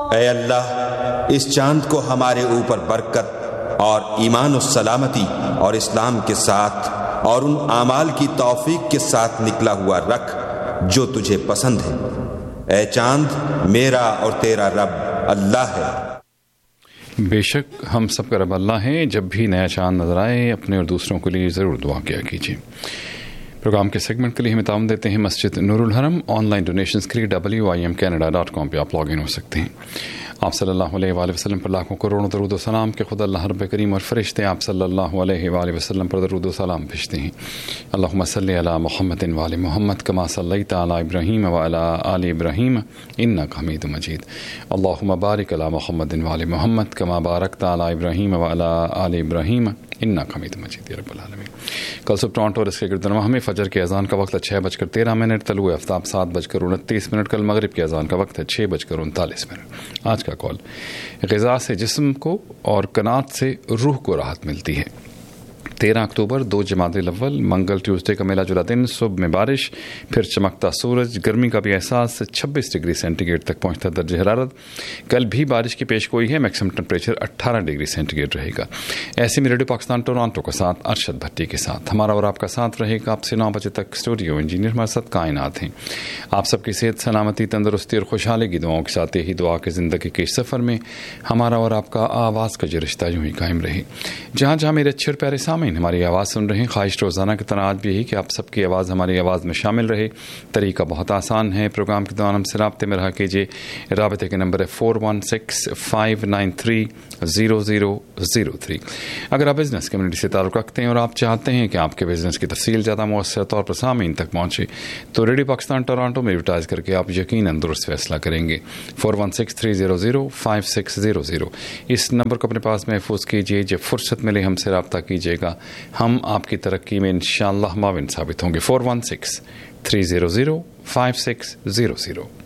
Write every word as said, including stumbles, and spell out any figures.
اے اللہ، اس چاند کو ہمارے اوپر برکت اور ایمان و سلامتی اور اسلام کے ساتھ اور ان اعمال کی توفیق کے ساتھ نکلا ہوا رکھ جو تجھے پسند ہے۔ اے چاند، میرا اور تیرا رب اللہ ہے۔ بے شک ہم سب کا رب اللہ ہے۔ جب بھی نیا چاند نظر آئے اپنے اور دوسروں کے لیے ضرور دعا کیا کیجیے۔ پروگرام کے سیگمنٹ کے لیے ہمیں تعاون دیتے ہیں مسجد نور الحرم۔ آن لائن ڈونیشنز کے لیے W I am Canada dot com پہ آپ لاگ ان ہو سکتے ہیں۔ آپ صلی اللہ علیہ وآلہ وسلم پر لاکھوں کروڑوں درود و سلام کہ خدا اللہ رب کریم اور فرشتے آپ صلی اللہ علیہ وآلہ وسلم پر درود و سلام بھیجتے ہیں۔ اللہم صلی علی محمد وآل محمد کما صلیت علی ابراہیم وعلی آل ابراہیم انک حمید مجید۔ اللہم بارک علی محمد وآل محمد کما بارکت علی ابراہیم وعلی آل ابراہیم انک حمید مجید یا رب العالمین۔ کل صبح ٹورانٹو اور اس کے گردنواح میں فجر کی اذان کا وقت ہے چھ بج کر تیرہ منٹ، طلوع آفتاب سات بج کر انتیس منٹ۔ کل مغرب کی اذان کا وقت ہے چھ بج کر انتالیس منٹ۔ آج کا کال، غذا سے جسم کو اور کنات سے روح کو راحت ملتی ہے۔ تیرہ اکتوبر دو جمادی الاول منگل ٹیوزڈے کا میلا جلا دن، صبح میں بارش، پھر چمکتا سورج، گرمی کا بھی احساس، چھبیس ڈگری سینٹی گریڈ تک پہنچتا درجہ حرارت۔ کل بھی بارش کی پیش گوئی ہے، میکسیمم ٹمپریچر اٹھارہ ڈگری سینٹی گریڈ رہے گا۔ ایسے میں ریڈیو پاکستان ٹورانٹو کے ساتھ ارشد بھٹی کے ساتھ ہمارا اور آپ کا ساتھ رہے گا۔ آپ سے نو بجے تک اسٹوڈیو انجینئر ہمارے ساتھ کائنات ہیں۔ آپ سب کی صحت، سلامتی، تندرستی اور خوشحالی کی دعاؤں کے ساتھ ہی دعا کے زندگی کے سفر میں ہمارا اور آپ کا آواز کا جو رشتہ یوں ہی قائم رہے۔ جہاں جہاں میرے اچھے اور پیارے سامعین ہماری آواز سن رہے ہیں، خواہش روزانہ کی طرح آج بھی یہی کہ آپ سب کی آواز ہماری آواز میں شامل رہے۔ طریقہ بہت آسان ہے، پروگرام کے دوران ہم سے رابطے میں رہا کیجیے۔ رابطے کے نمبر ہے four one six five nine three zero zero zero three. اگر آپ بزنس کمیونٹی سے تعلق رکھتے ہیں اور آپ چاہتے ہیں کہ آپ کے بزنس کی تفصیل زیادہ مؤثر طور پر سامعین تک پہنچے تو ریڈیو پاکستان ٹورانٹو میں ایڈورٹائز کر کے آپ یقیناً درست فیصلہ کریں گے۔ Four one six three zero zero five six zero zero اس نمبر کو اپنے پاس محفوظ کیجیے۔ جب فرصت ملے ہم سے رابطہ کیجیے گا، ہم آپ کی ترقی میں انشاءاللہ معاون ثابت ہوں گے۔ Four one six three zero zero five six zero zero